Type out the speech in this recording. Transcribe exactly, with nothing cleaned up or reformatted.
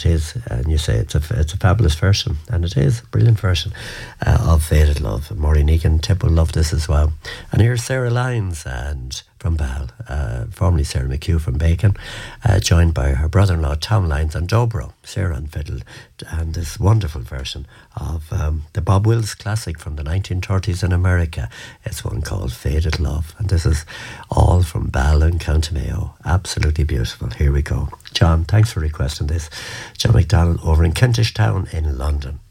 it is, and you say it's a, it's a fabulous version, and it is a brilliant version uh, of Faded Love. Maureen Egan Tip will love this as well. And here's Sarah Lyons and from Bal, uh, formerly Sarah McHugh from Bacon, uh, joined by her brother-in-law Tom Lyons and Dobro, Sarah on fiddle, and this wonderful version of um, the Bob Wills classic from the nineteen thirties in America. It's one called Faded Love, and this is all from Bal and County Mayo. Absolutely beautiful. Here we go. John, thanks for requesting this. John McDonald over in Kentish Town in London.